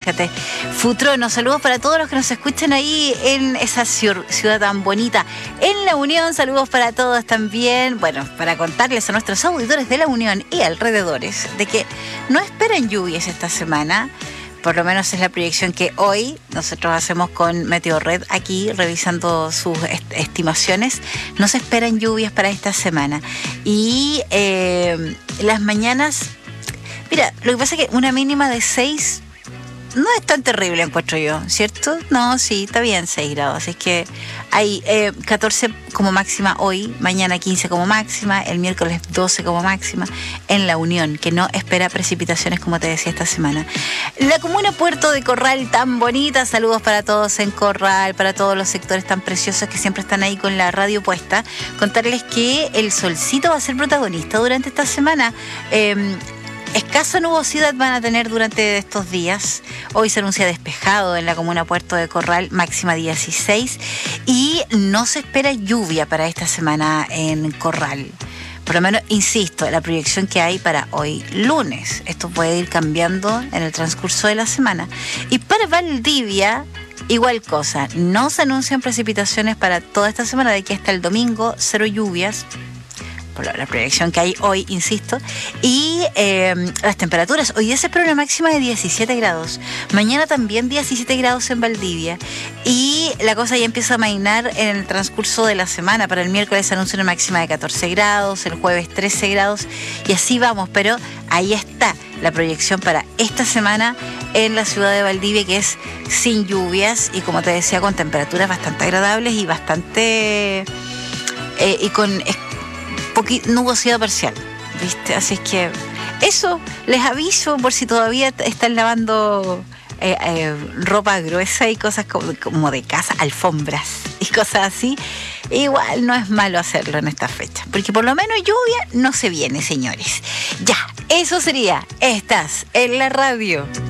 fíjate. Futrono, saludos para todos los que nos escuchan ahí en esa ciudad tan bonita. En La Unión, saludos para todos también. Bueno, para contarles a nuestros auditores de La Unión y alrededores de que no esperan lluvias esta semana. Por lo menos es la proyección que hoy nosotros hacemos con Meteorred aquí, revisando sus estimaciones. No se esperan lluvias para esta semana. Y las mañanas, mira, lo que pasa es que una mínima de 6 no es tan terrible, encuentro yo, ¿cierto? No, sí, está bien, 6 grados. Así que hay 14 como máxima hoy, mañana 15 como máxima, el miércoles 12 como máxima, en La Unión, que no espera precipitaciones, como te decía, esta semana. La comuna Puerto de Corral, tan bonita, saludos para todos en Corral, para todos los sectores tan preciosos que siempre están ahí con la radio puesta. Contarles que el solcito va a ser protagonista durante esta semana. Escasa nubosidad van a tener durante estos días. Hoy se anuncia despejado en la comuna Puerto de Corral, máxima 16. Y no se espera lluvia para esta semana en Corral. Por lo menos, insisto, la proyección que hay para hoy lunes. Esto puede ir cambiando en el transcurso de la semana. Y para Valdivia, igual cosa. No se anuncian precipitaciones para toda esta semana, de aquí hasta el domingo, 0 lluvias. La proyección que hay hoy, insisto, y las temperaturas. Hoy día se espera una máxima de 17 grados, mañana también 17 grados en Valdivia, y la cosa ya empieza a amainar en el transcurso de la semana. Para el miércoles se anuncia una máxima de 14 grados, el jueves 13 grados, y así vamos, pero ahí está la proyección para esta semana en la ciudad de Valdivia, que es sin lluvias, y como te decía, con temperaturas bastante agradables y bastante... y con... nubosidad parcial, ¿viste? Así es que eso, les aviso por si todavía están lavando ropa gruesa y cosas como de casa, alfombras y cosas así. Igual no es malo hacerlo en esta fecha, porque por lo menos lluvia no se viene, señores. Ya, eso sería. Estás en la radio.